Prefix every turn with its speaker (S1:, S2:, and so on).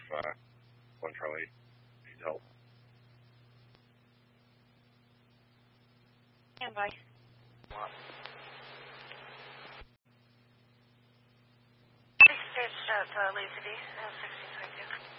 S1: One Charlie needs help.
S2: Stand by. Dispatch at Lazy D, 1622.